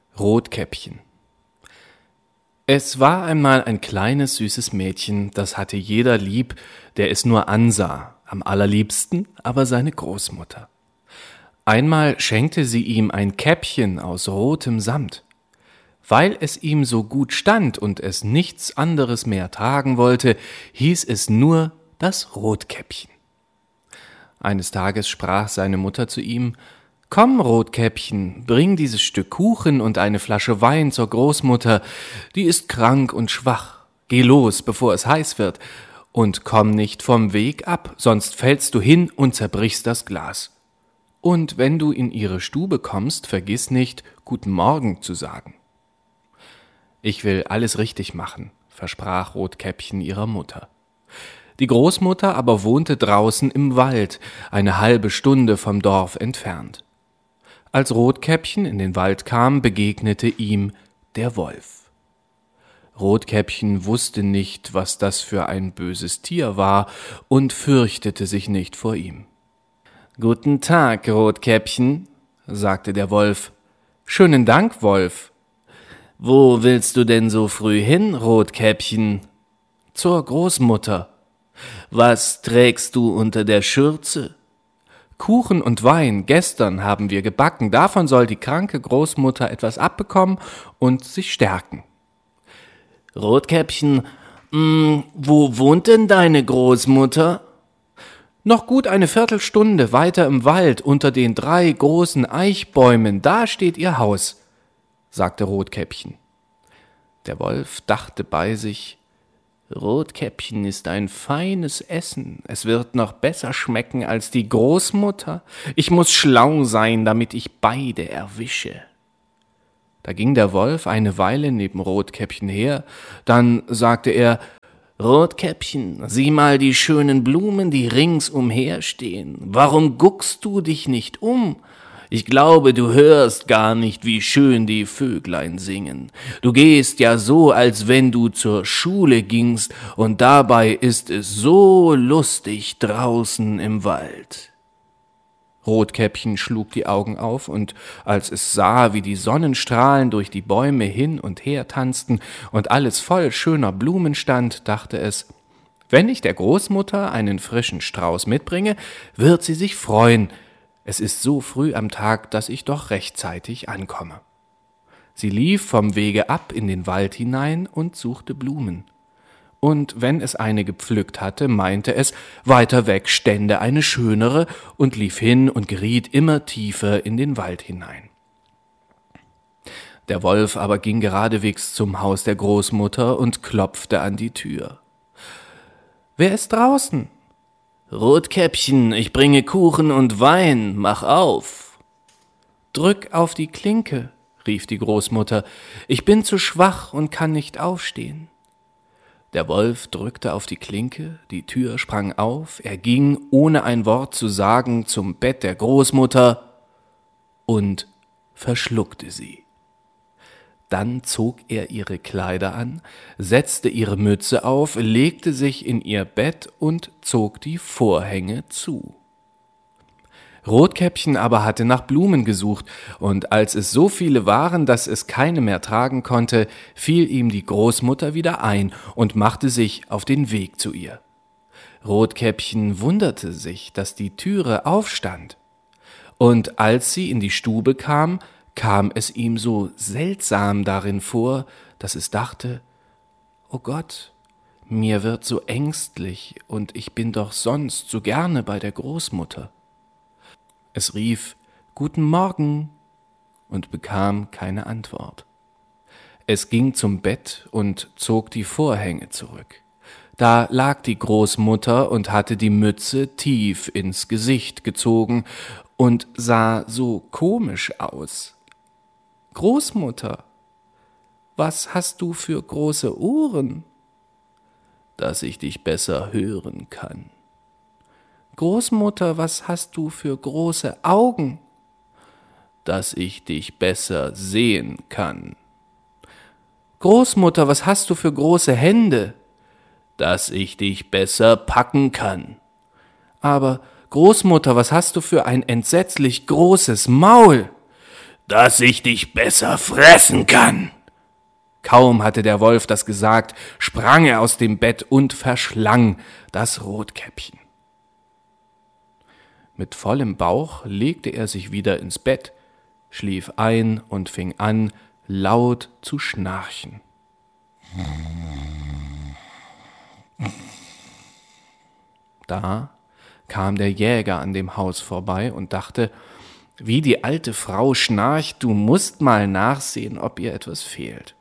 Rotkäppchen. Es war einmal ein kleines, süßes Mädchen, das hatte jeder lieb, der es nur ansah, am allerliebsten aber seine Großmutter. Einmal schenkte sie ihm ein Käppchen aus rotem Samt. Weil es ihm so gut stand und es nichts anderes mehr tragen wollte, hieß es nur das Rotkäppchen. Eines Tages sprach seine Mutter zu ihm: »Komm, Rotkäppchen, bring dieses Stück Kuchen und eine Flasche Wein zur Großmutter, die ist krank und schwach. Geh los, bevor es heiß wird, und komm nicht vom Weg ab, sonst fällst du hin und zerbrichst das Glas. Und wenn du in ihre Stube kommst, vergiss nicht, Guten Morgen zu sagen.« »Ich will alles richtig machen«, versprach Rotkäppchen ihrer Mutter. Die Großmutter aber wohnte draußen im Wald, eine halbe Stunde vom Dorf entfernt. Als Rotkäppchen in den Wald kam, begegnete ihm der Wolf. Rotkäppchen wusste nicht, was das für ein böses Tier war, und fürchtete sich nicht vor ihm. »Guten Tag, Rotkäppchen«, sagte der Wolf. »Schönen Dank, Wolf.« »Wo willst du denn so früh hin, Rotkäppchen?« »Zur Großmutter.« »Was trägst du unter der Schürze?« »Kuchen und Wein, gestern haben wir gebacken, davon soll die kranke Großmutter etwas abbekommen und sich stärken.« »Rotkäppchen, wo wohnt denn deine Großmutter?« »Noch gut eine Viertelstunde weiter im Wald, unter den 3 großen Eichbäumen, da steht ihr Haus«, sagte Rotkäppchen. Der Wolf dachte bei sich: »Rotkäppchen ist ein feines Essen, es wird noch besser schmecken als die Großmutter. Ich muß schlau sein, damit ich beide erwische.« Da ging der Wolf eine Weile neben Rotkäppchen her, dann sagte er: »Rotkäppchen, sieh mal die schönen Blumen, die ringsumher stehen. Warum guckst du dich nicht um? Ich glaube, du hörst gar nicht, wie schön die Vöglein singen. Du gehst ja so, als wenn du zur Schule gingst, und dabei ist es so lustig draußen im Wald.« Rotkäppchen schlug die Augen auf, und als es sah, wie die Sonnenstrahlen durch die Bäume hin und her tanzten und alles voll schöner Blumen stand, dachte es: »Wenn ich der Großmutter einen frischen Strauß mitbringe, wird sie sich freuen. Es ist so früh am Tag, dass ich doch rechtzeitig ankomme.« Sie lief vom Wege ab in den Wald hinein und suchte Blumen. Und wenn es eine gepflückt hatte, meinte es, weiter weg stände eine schönere, und lief hin und geriet immer tiefer in den Wald hinein. Der Wolf aber ging geradewegs zum Haus der Großmutter und klopfte an die Tür. »Wer ist draußen?« »Rotkäppchen, ich bringe Kuchen und Wein, mach auf.« »Drück auf die Klinke«, rief die Großmutter, »ich bin zu schwach und kann nicht aufstehen.« Der Wolf drückte auf die Klinke, die Tür sprang auf, er ging, ohne ein Wort zu sagen, zum Bett der Großmutter und verschluckte sie. Dann zog er ihre Kleider an, setzte ihre Mütze auf, legte sich in ihr Bett und zog die Vorhänge zu. Rotkäppchen aber hatte nach Blumen gesucht, und als es so viele waren, dass es keine mehr tragen konnte, fiel ihm die Großmutter wieder ein und machte sich auf den Weg zu ihr. Rotkäppchen wunderte sich, dass die Türe aufstand, und als sie in die Stube kam, kam es ihm so seltsam darin vor, dass es dachte: »O Gott, mir wird so ängstlich, und ich bin doch sonst so gerne bei der Großmutter.« Es rief »Guten Morgen« und bekam keine Antwort. Es ging zum Bett und zog die Vorhänge zurück. Da lag die Großmutter und hatte die Mütze tief ins Gesicht gezogen und sah so komisch aus. »Großmutter, was hast du für große Ohren?« »Dass ich dich besser hören kann.« »Großmutter, was hast du für große Augen?« »Dass ich dich besser sehen kann.« »Großmutter, was hast du für große Hände?« »Dass ich dich besser packen kann.« »Aber, Großmutter, was hast du für ein entsetzlich großes Maul?« dass ich dich besser fressen kann. Kaum hatte der Wolf das gesagt, sprang er aus dem Bett und verschlang das Rotkäppchen. Mit vollem Bauch legte er sich wieder ins Bett, schlief ein und fing an, laut zu schnarchen. Da kam der Jäger an dem Haus vorbei und dachte, wie die alte Frau schnarcht, du musst mal nachsehen, ob ihr etwas fehlt.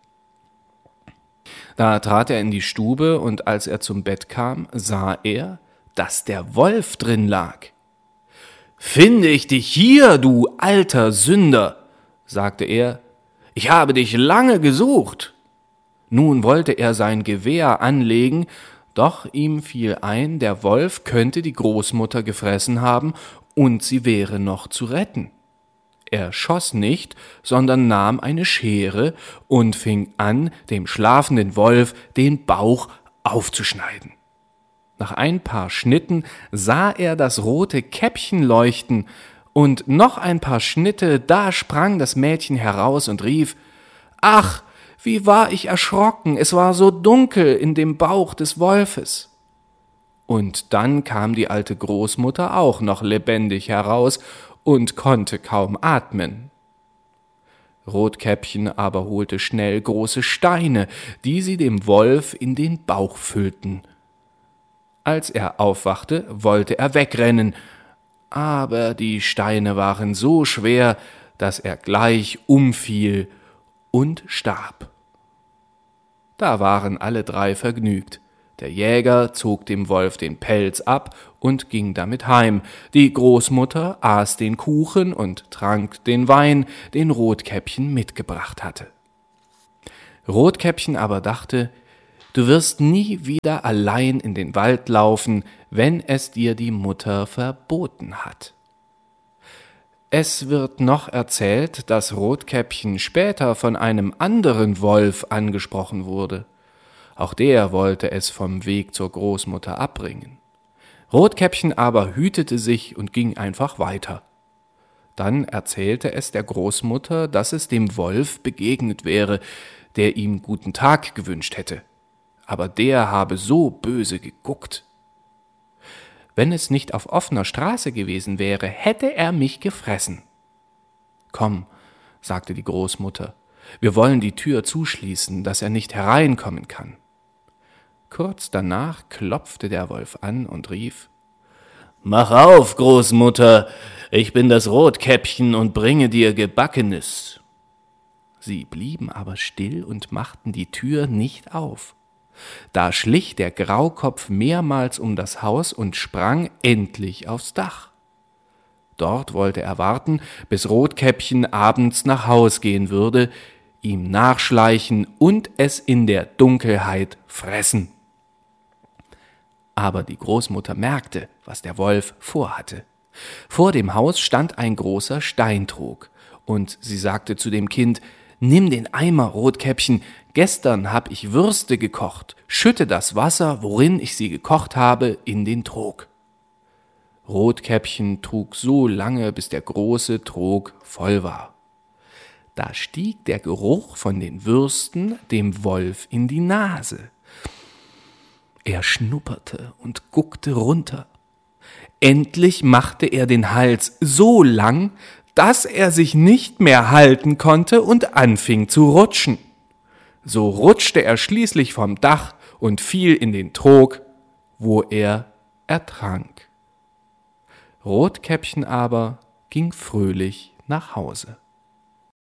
Da trat er in die Stube, und als er zum Bett kam, sah er, dass der Wolf drin lag. »Finde ich dich hier, du alter Sünder«, sagte er, »ich habe dich lange gesucht.« Nun wollte er sein Gewehr anlegen, doch ihm fiel ein, der Wolf könnte die Großmutter gefressen haben und sie wäre noch zu retten. Er schoss nicht, sondern nahm eine Schere und fing an, dem schlafenden Wolf den Bauch aufzuschneiden. Nach ein paar Schnitten sah er das rote Käppchen leuchten, und noch ein paar Schnitte, da sprang das Mädchen heraus und rief, »Ach, wie war ich erschrocken, es war so dunkel in dem Bauch des Wolfes.« Und dann kam die alte Großmutter auch noch lebendig heraus und konnte kaum atmen. Rotkäppchen aber holte schnell große Steine, die sie dem Wolf in den Bauch füllten. Als er aufwachte, wollte er wegrennen, aber die Steine waren so schwer, dass er gleich umfiel und starb. Da waren alle drei vergnügt. Der Jäger zog dem Wolf den Pelz ab und ging damit heim. Die Großmutter aß den Kuchen und trank den Wein, den Rotkäppchen mitgebracht hatte. Rotkäppchen aber dachte, du wirst nie wieder allein in den Wald laufen, wenn es dir die Mutter verboten hat. Es wird noch erzählt, dass Rotkäppchen später von einem anderen Wolf angesprochen wurde. Auch der wollte es vom Weg zur Großmutter abbringen. Rotkäppchen aber hütete sich und ging einfach weiter. Dann erzählte es der Großmutter, dass es dem Wolf begegnet wäre, der ihm guten Tag gewünscht hätte. Aber der habe so böse geguckt. Wenn es nicht auf offener Straße gewesen wäre, hätte er mich gefressen. »Komm«, sagte die Großmutter, »wir wollen die Tür zuschließen, dass er nicht hereinkommen kann.« Kurz danach klopfte der Wolf an und rief, »Mach auf, Großmutter, ich bin das Rotkäppchen und bringe dir Gebackenes.« Sie blieben aber still und machten die Tür nicht auf. Da schlich der Graukopf mehrmals um das Haus und sprang endlich aufs Dach. Dort wollte er warten, bis Rotkäppchen abends nach Haus gehen würde, ihm nachschleichen und es in der Dunkelheit fressen. Aber die Großmutter merkte, was der Wolf vorhatte. Vor dem Haus stand ein großer Steintrog, und sie sagte zu dem Kind, »Nimm den Eimer, Rotkäppchen, gestern hab ich Würste gekocht, schütte das Wasser, worin ich sie gekocht habe, in den Trog.« Rotkäppchen trug so lange, bis der große Trog voll war. Da stieg der Geruch von den Würsten dem Wolf in die Nase. Er schnupperte und guckte runter. Endlich machte er den Hals so lang, dass er sich nicht mehr halten konnte und anfing zu rutschen. So rutschte er schließlich vom Dach und fiel in den Trog, wo er ertrank. Rotkäppchen aber ging fröhlich nach Hause.